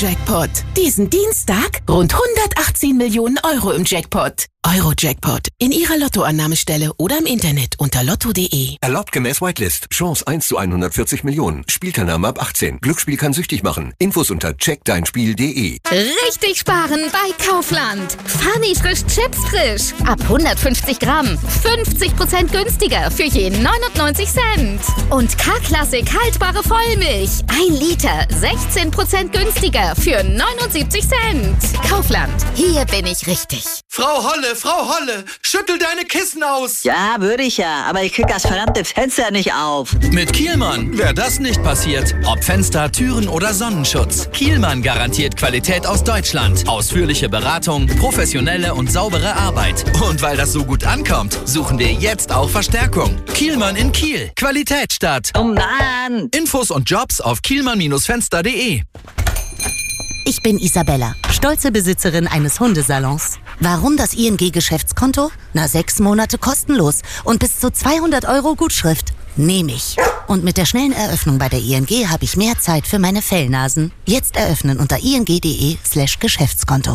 Eurojackpot. Diesen Dienstag rund 118 Millionen Euro im Jackpot. Eurojackpot. In Ihrer Lottoannahmestelle oder im Internet unter lotto.de. Erlaubt gemäß Whitelist. Chance 1 zu 140 Millionen. Spielteilnahme ab 18. Glücksspiel kann süchtig machen. Infos unter checkdeinspiel.de. Richtig sparen bei Kaufland. Funny frisch Chips frisch. Ab 150 Gramm. 50% günstiger für je 99 Cent. Und K-Klassik haltbare Vollmilch. 1 Liter. 16% günstiger für 79 Cent. Kaufland. Hier bin ich richtig. Frau Holle, schüttel deine Kissen aus. Ja, würde ich ja, aber ich krieg das verdammte Fenster nicht auf. Mit Kielmann wäre das nicht passiert. Ob Fenster, Türen oder Sonnenschutz. Kielmann garantiert Qualität aus Deutschland. Ausführliche Beratung, professionelle und saubere Arbeit. Und weil das so gut ankommt, suchen wir jetzt auch Verstärkung. Kielmann in Kiel. Qualität statt. Oh Mann! Infos und Jobs auf kielmann-fenster.de. Ich bin Isabella, stolze Besitzerin eines Hundesalons. Warum das ING-Geschäftskonto? 6 Monate kostenlos und bis zu 200 € Gutschrift. Nehme ich. Und mit der schnellen Eröffnung bei der ING habe ich mehr Zeit für meine Fellnasen. Jetzt eröffnen unter ing.de/Geschäftskonto.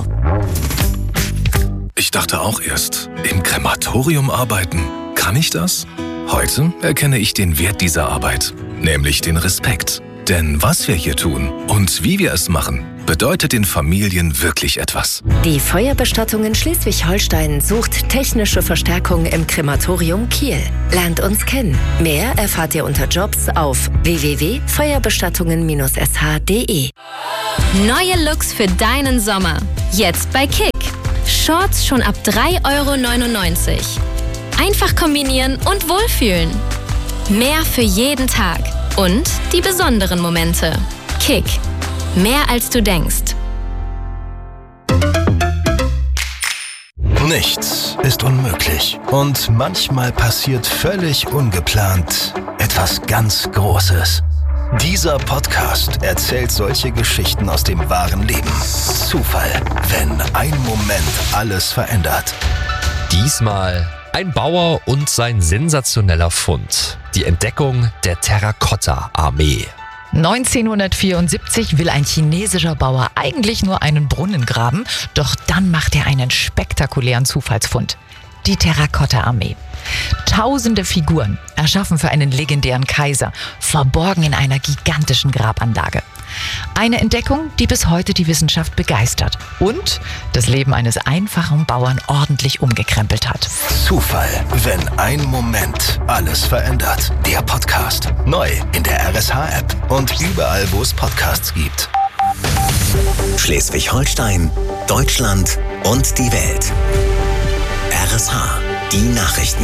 Ich dachte auch erst, im Krematorium arbeiten. Kann ich das? Heute erkenne ich den Wert dieser Arbeit, nämlich den Respekt. Denn was wir hier tun und wie wir es machen, bedeutet den Familien wirklich etwas. Die Feuerbestattung in Schleswig-Holstein sucht technische Verstärkung im Krematorium Kiel. Lernt uns kennen. Mehr erfahrt ihr unter Jobs auf www.feuerbestattungen-sh.de. Neue Looks für deinen Sommer. Jetzt bei Kick. Shorts schon ab 3,99 €. Einfach kombinieren und wohlfühlen. Mehr für jeden Tag. Und die besonderen Momente. Kick. Mehr als du denkst. Nichts ist unmöglich. Und manchmal passiert völlig ungeplant etwas ganz Großes. Dieser Podcast erzählt solche Geschichten aus dem wahren Leben. Zufall, wenn ein Moment alles verändert. Diesmal ein Bauer und sein sensationeller Fund. Die Entdeckung der Terrakotta-Armee. 1974 will ein chinesischer Bauer eigentlich nur einen Brunnen graben, doch dann macht er einen spektakulären Zufallsfund. Die Terrakotta-Armee. Tausende Figuren, erschaffen für einen legendären Kaiser, verborgen in einer gigantischen Grabanlage. Eine Entdeckung, die bis heute die Wissenschaft begeistert und das Leben eines einfachen Bauern ordentlich umgekrempelt hat. Zufall, wenn ein Moment alles verändert. Der Podcast. Neu in der RSH-App und überall, wo es Podcasts gibt. Schleswig-Holstein, Deutschland und die Welt. RSH, die Nachrichten.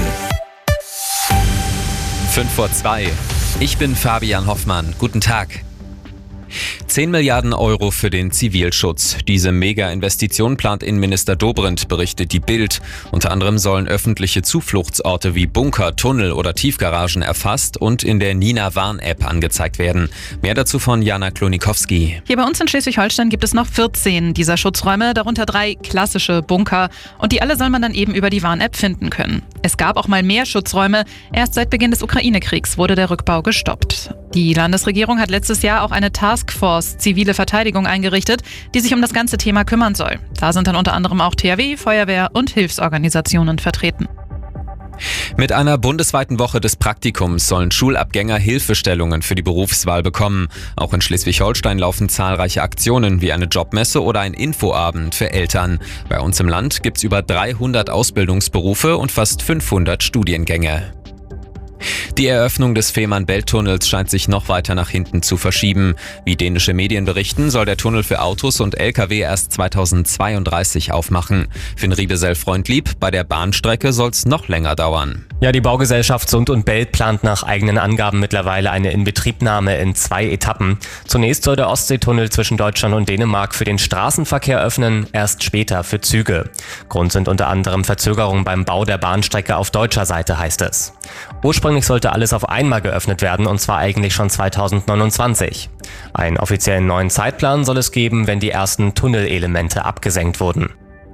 5:02. Ich bin Fabian Hoffmann. Guten Tag. 10 Milliarden € für den Zivilschutz. Diese Mega-Investition plant Innenminister Dobrindt, berichtet die Bild. Unter anderem sollen öffentliche Zufluchtsorte wie Bunker, Tunnel oder Tiefgaragen erfasst und in der Nina-Warn-App angezeigt werden. Mehr dazu von Jana Klonikowski. Hier bei uns in Schleswig-Holstein gibt es noch 14 dieser Schutzräume, darunter 3 klassische Bunker. Und die alle soll man dann eben über die Warn-App finden können. Es gab auch mal mehr Schutzräume. Erst seit Beginn des Ukraine-Kriegs wurde der Rückbau gestoppt. Die Landesregierung hat letztes Jahr auch eine Taskforce Zivile Verteidigung eingerichtet, die sich um das ganze Thema kümmern soll. Da sind dann unter anderem auch THW, Feuerwehr und Hilfsorganisationen vertreten. Mit einer bundesweiten Woche des Praktikums sollen Schulabgänger Hilfestellungen für die Berufswahl bekommen. Auch in Schleswig-Holstein laufen zahlreiche Aktionen wie eine Jobmesse oder ein Infoabend für Eltern. Bei uns im Land gibt's über 300 Ausbildungsberufe und fast 500 Studiengänge. Die Eröffnung des Fehmarn-Belt-Tunnels scheint sich noch weiter nach hinten zu verschieben. Wie dänische Medien berichten, soll der Tunnel für Autos und Lkw erst 2032 aufmachen. Finn Riebesell-Freundlieb, bei der Bahnstrecke soll es noch länger dauern. Ja, die Baugesellschaft Sund & Belt plant nach eigenen Angaben mittlerweile eine Inbetriebnahme in 2 Etappen. Zunächst soll der Ostseetunnel zwischen Deutschland und Dänemark für den Straßenverkehr öffnen, erst später für Züge. Grund sind unter anderem Verzögerungen beim Bau der Bahnstrecke auf deutscher Seite, heißt es. Ursprünglich sollte alles auf einmal geöffnet werden, und zwar eigentlich schon 2029. Einen offiziellen neuen Zeitplan soll es geben, wenn die ersten Tunnelelemente abgesenkt wurden.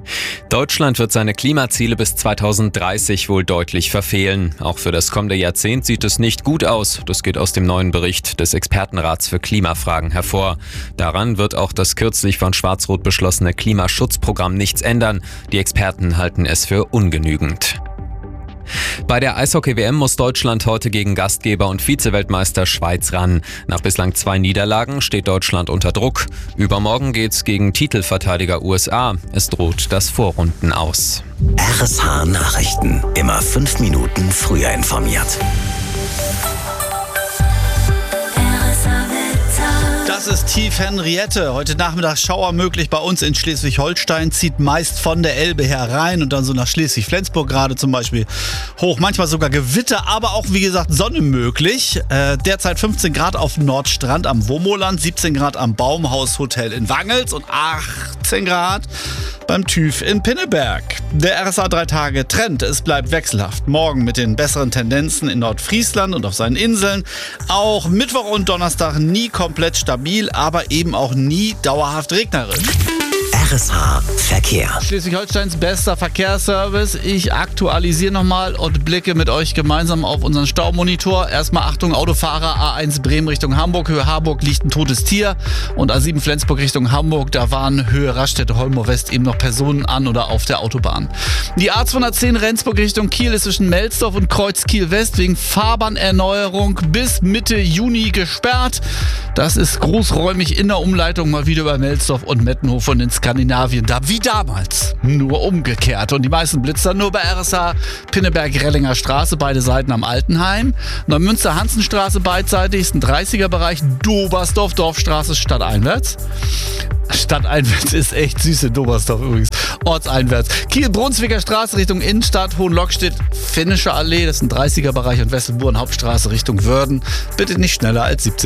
Deutschland wird seine Klimaziele bis 2030 wohl deutlich verfehlen. Auch für das kommende Jahrzehnt sieht es nicht gut aus. Das geht aus dem neuen Bericht des Expertenrats für Klimafragen hervor. Daran wird auch das kürzlich von Schwarz-Rot beschlossene Klimaschutzprogramm nichts ändern. Die Experten halten es für ungenügend. Bei der Eishockey-WM muss Deutschland heute gegen Gastgeber und Vize-Weltmeister Schweiz ran. Nach bislang 2 Niederlagen steht Deutschland unter Druck. Übermorgen geht's gegen Titelverteidiger USA. Es droht das Vorrunden-Aus. RSH Nachrichten. Immer 5 Minuten früher informiert. Das ist Tief Henriette. Heute Nachmittag Schauer möglich bei uns in Schleswig-Holstein. Zieht meist von der Elbe herein und dann so nach Schleswig-Flensburg gerade zum Beispiel hoch. Manchmal sogar Gewitter, aber auch wie gesagt Sonne möglich. Derzeit 15 Grad auf dem Nordstrand am Womoland, 17 Grad am Baumhaus-Hotel in Wangels und 18 Grad beim TÜV in Pinneberg. Der RSA 3-Tage-Trend, es bleibt wechselhaft. Morgen mit den besseren Tendenzen in Nordfriesland und auf seinen Inseln. Auch Mittwoch und Donnerstag nie komplett stabil, aber eben auch nie dauerhaft regnerisch. RSH Verkehr. Schleswig-Holsteins bester Verkehrsservice. Ich aktualisiere nochmal und blicke mit euch gemeinsam auf unseren Staumonitor. Erstmal Achtung, Autofahrer, A1 Bremen Richtung Hamburg. Höhe Harburg liegt ein totes Tier. Und A7 Flensburg Richtung Hamburg, da waren Höhe Raststätte Holmoor West eben noch Personen an oder auf der Autobahn. Die A210 Rendsburg Richtung Kiel ist zwischen Melsdorf und Kreuz Kiel West wegen Fahrbahnerneuerung bis Mitte Juni gesperrt. Das ist großräumig in der Umleitung mal wieder über Melsdorf und Mettenhof und in Skandinavien, da wie damals, nur umgekehrt. Und die meisten Blitzer nur bei RSH, Pinneberg-Rellinger Straße, beide Seiten am Altenheim. Neumünster-Hansenstraße beidseitig, ist ein 30er-Bereich, Dobersdorf, Dorfstraße stadteinwärts. Stadteinwärts ist echt süß in Dobersdorf übrigens, ortseinwärts. Kiel-Brunswicker Straße Richtung Innenstadt, Hohenlockstedt, Finnische Allee, das ist ein 30er-Bereich und Westerburen Hauptstraße Richtung Wörden. Bitte nicht schneller als 17